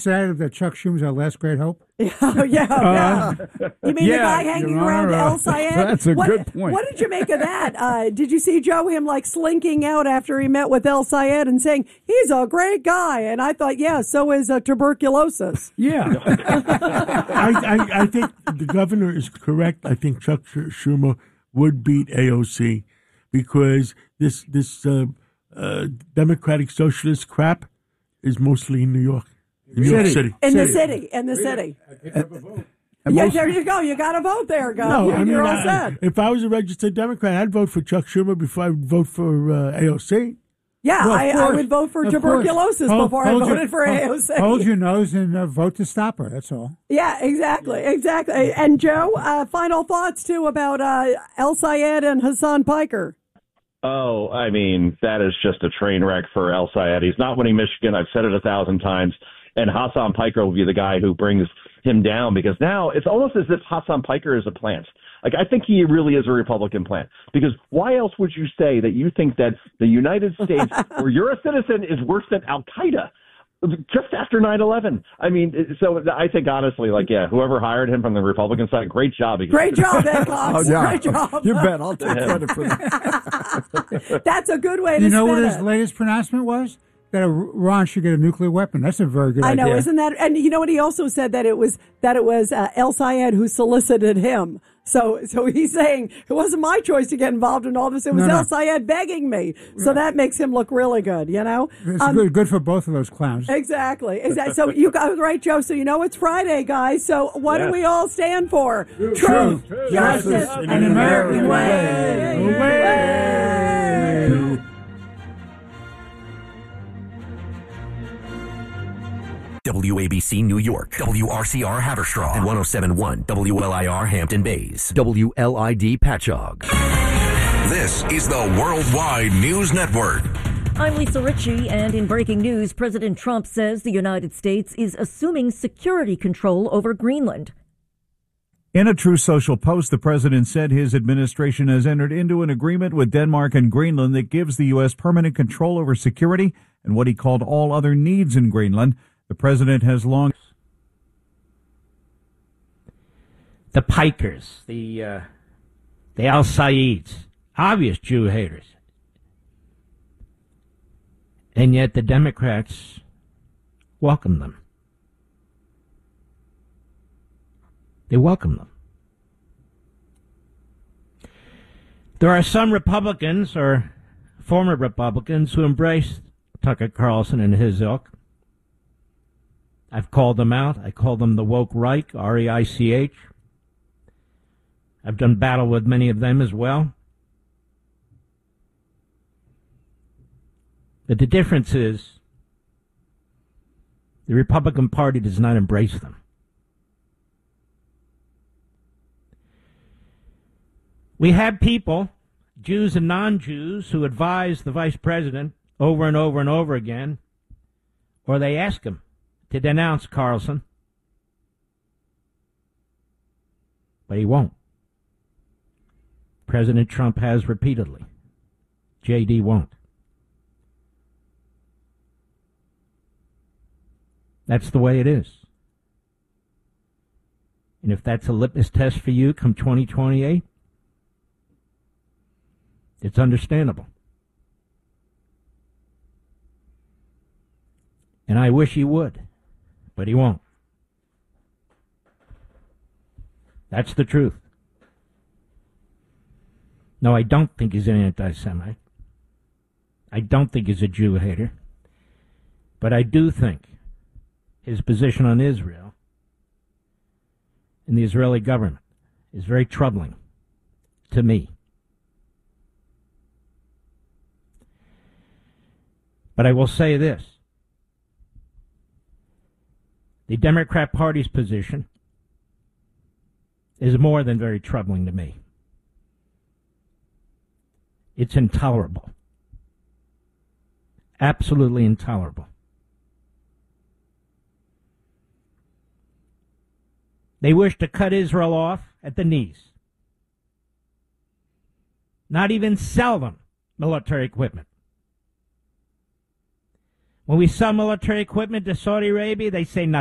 Said that Chuck Schumer's our last great hope? Yeah. You mean the guy hanging around El Sayed? That's a good point. What did you make of that? Did you see, Joe, him like slinking out after he met with El Sayed and saying, he's a great guy? And I thought, yeah, so is tuberculosis. Yeah. I think the governor is correct. I think Chuck Schumer would beat AOC because this Democratic Socialist crap is mostly in New York. In New York City. In the city. Yeah, there you go. You got to vote there, guys. No, You're all set. If I was a registered Democrat, I'd vote for Chuck Schumer before I would vote for AOC. Yeah, I would vote for tuberculosis before I voted for AOC. Hold your nose and vote to stop her. That's all. Yeah, exactly. And Joe, final thoughts, too, about El Sayed and Hassan Piker. Oh, I mean, that is just a train wreck for El Sayed. He's not winning Michigan. I've said it 1,000 times. And Hassan Piker will be the guy who brings him down because now it's almost as if Hassan Piker is a plant. Like, I think he really is a Republican plant because why else would you say that you think that the United States, where you're a citizen, is worse than Al-Qaeda just after 9/11? I mean, so I think honestly, whoever hired him from the Republican side, great job. Great job, Ed Cox. Great job. You bet. I'll take credit for that. That's a good way to You know what spin his latest pronouncement was? That Iran should get a nuclear weapon. That's a very good idea. I know, isn't that? And you know what? He also said that it was El Sayed who solicited him. So he's saying it wasn't my choice to get involved in all this. It was El Sayed begging me. So that makes him look really good. You know, it's good for both of those clowns. Exactly. So you got right, Joe. So you know it's Friday, guys. So what do we all stand for? Truth, justice, and an American way. WABC New York, WRCR Haverstraw, and 107.1 WLIR Hampton Bays, WLID Patchogue. This is the Worldwide News Network. I'm Lisa Ritchie, and in breaking news, President Trump says the United States is assuming security control over Greenland. In a True Social post, the president said his administration has entered into an agreement with Denmark and Greenland that gives the U.S. permanent control over security and what he called all other needs in Greenland. The president has long... The Pikers, the Al Sayeds, obvious Jew haters. And yet the Democrats welcome them. They welcome them. There are some Republicans or former Republicans who embrace Tucker Carlson and his ilk. I've called them out. I call them the woke Reich, R-E-I-C-H. I've done battle with many of them as well. But the difference is the Republican Party does not embrace them. We have people, Jews and non-Jews, who advise the vice president over and over and over again, or they ask him to denounce Carlson, but he won't. President Trump has repeatedly. J.D. won't. That's the way it is. And if that's a litmus test for you come 2028, it's understandable. And I wish he would, but he won't. That's the truth. No, I don't think he's an anti-Semite. I don't think he's a Jew hater. But I do think his position on Israel and the Israeli government is very troubling to me. But I will say this. The Democrat Party's position is more than very troubling to me. It's intolerable. Absolutely intolerable. They wish to cut Israel off at the knees. Not even sell them military equipment. When we sell military equipment to Saudi Arabia, they say nothing.